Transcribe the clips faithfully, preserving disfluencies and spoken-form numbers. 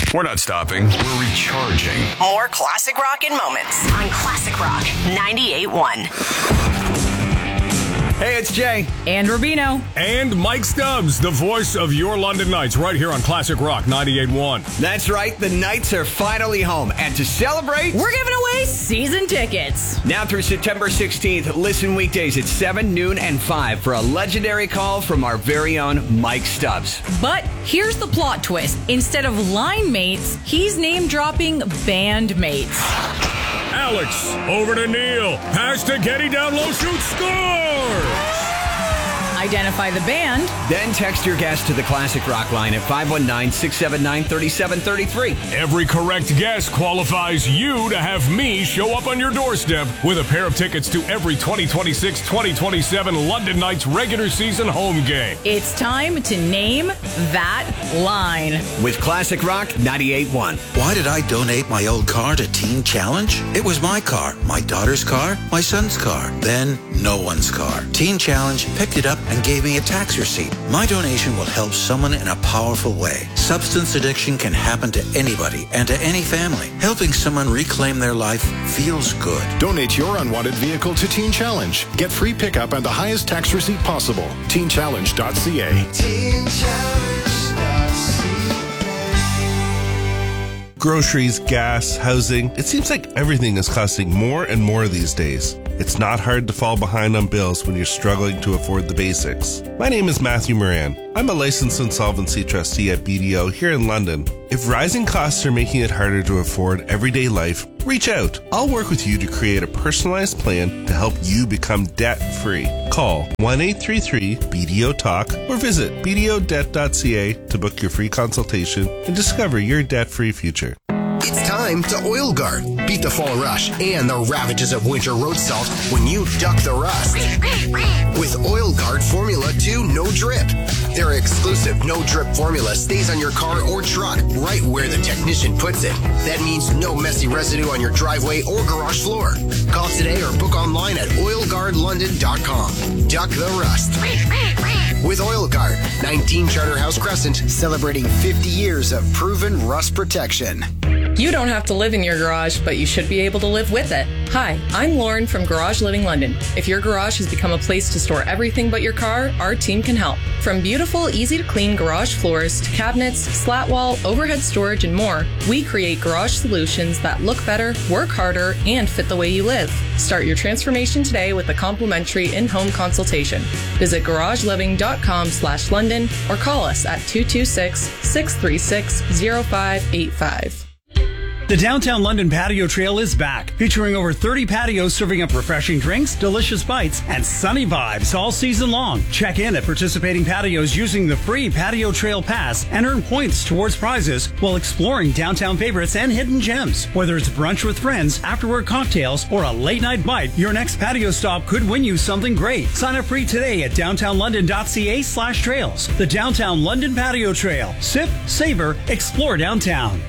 We're not stopping. We're recharging. More classic rock in moments on Classic Rock ninety-eight point one. Hey, it's Jay. And Rubino. And Mike Stubbs, the voice of your London Knights, right here on Classic Rock ninety-eight point one. That's right. The Knights are finally home. And to celebrate, we're giving away season tickets. Now through September sixteenth, listen weekdays at seven, noon, and five for a legendary call from our very own Mike Stubbs. But here's the plot twist. Instead of line mates, he's name-dropping band mates. Alex, over to Neil. Pass to Getty, down low, shoot, scores! Identify the band. Then text your guess to the Classic Rock line at five one nine, six seven nine, three seven three three. Every correct guess qualifies you to have me show up on your doorstep with a pair of tickets to every twenty twenty-six twenty twenty-seven London Knights regular season home game. It's time to name that line. With Classic Rock ninety-eight point one. Why did I donate my old car to Teen Challenge? It was my car, my daughter's car, my son's car, then no one's car. Teen Challenge picked it up and gave me a tax receipt. My donation will help someone in a powerful way. Substance addiction can happen to anybody and to any family. Helping someone reclaim their life feels good. Donate your unwanted vehicle to Teen Challenge. Get free pickup and the highest tax receipt possible. teen challenge dot c a. teen challenge dot c a. Groceries, gas, housing. It seems like everything is costing more and more these days. It's not hard to fall behind on bills when you're struggling to afford the basics. My name is Matthew Moran. I'm a licensed insolvency trustee at B D O here in London. If rising costs are making it harder to afford everyday life, reach out. I'll work with you to create a personalized plan to help you become debt-free. Call one eight three three B D O talk or visit b d o debt dot c a to book your free consultation and discover your debt-free future. It's time to Oil Guard. Beat the fall rush and the ravages of winter road salt when you duck the rust. With Oil Guard Formula two No Drip. Their exclusive no drip formula stays on your car or truck right where the technician puts it. That means no messy residue on your driveway or garage floor. Call today or book online at oil guard london dot com. Duck the rust. With Oil Guard, nineteen Charterhouse Crescent, celebrating fifty years of proven rust protection. You don't have to live in your garage, but you should be able to live with it. Hi, I'm Lauren from Garage Living London. If your garage has become a place to store everything but your car, our team can help. From beautiful, easy-to-clean garage floors to cabinets, slat wall, overhead storage, and more, we create garage solutions that look better, work harder, and fit the way you live. Start your transformation today with a complimentary in-home consultation. Visit garage living dot com slash London or call us at two two six, six three six, zero five eight five. The Downtown London Patio Trail is back, featuring over thirty patios serving up refreshing drinks, delicious bites, and sunny vibes all season long. Check in at participating patios using the free Patio Trail Pass and earn points towards prizes while exploring downtown favorites and hidden gems. Whether it's brunch with friends, afterwork cocktails, or a late-night bite, your next patio stop could win you something great. Sign up free today at downtown london dot c a slash trails. The Downtown London Patio Trail. Sip, savor, explore downtown.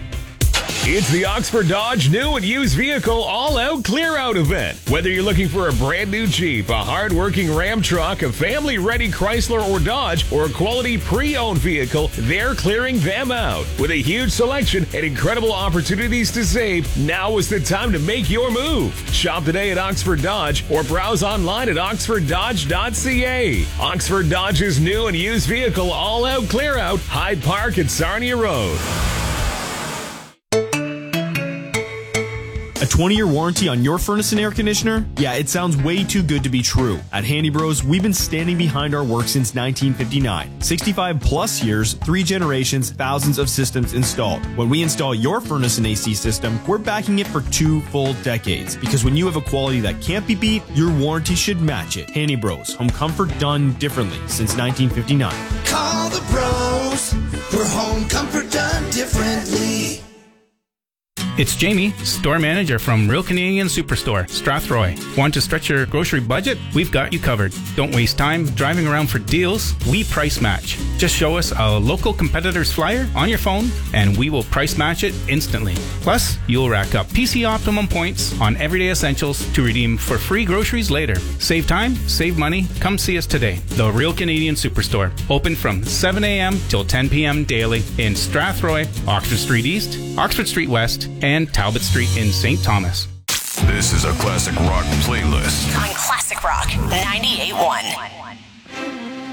It's the Oxford Dodge new and used vehicle all-out clear-out event. Whether you're looking for a brand new Jeep, a hard-working Ram truck, a family-ready Chrysler or Dodge, or a quality pre-owned vehicle, they're clearing them out. With a huge selection and incredible opportunities to save, now is the time to make your move. Shop today at Oxford Dodge or browse online at oxford dodge dot c a. Oxford Dodge's new and used vehicle all-out clear-out, Hyde Park at Sarnia Road. A twenty-year warranty on your furnace and air conditioner? Yeah, it sounds way too good to be true. At Handy Bros, we've been standing behind our work since nineteen fifty-nine. sixty-five plus years, three generations, thousands of systems installed. When we install your furnace and A C system, we're backing it for two full decades. Because when you have a quality that can't be beat, your warranty should match it. Handy Bros, home comfort done differently since nineteen fifty-nine. Call the pros for home comfort done differently. It's Jamie, store manager from Real Canadian Superstore, Strathroy. Want to stretch your grocery budget? We've got you covered. Don't waste time driving around for deals. We price match. Just show us a local competitor's flyer on your phone and we will price match it instantly. Plus, you'll rack up P C Optimum points on everyday essentials to redeem for free groceries later. Save time, save money. Come see us today. The Real Canadian Superstore. Open from seven a.m. till ten p.m. daily in Strathroy, Oxford Street East, Oxford Street West, and Talbot Street in Saint Thomas. This is a classic rock playlist On Classic Rock ninety-eight point one.